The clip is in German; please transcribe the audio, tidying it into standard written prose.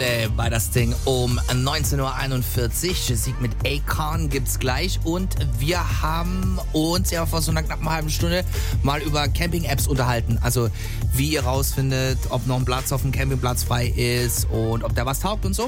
Monday bei das Ding um 19.41 Uhr. Sieg mit Akon gibt's gleich. Und wir haben uns ja vor so einer knappen halben Stunde mal über Camping-Apps unterhalten. Also wie ihr rausfindet, ob noch ein Platz auf dem Campingplatz frei ist und ob der was taugt und so.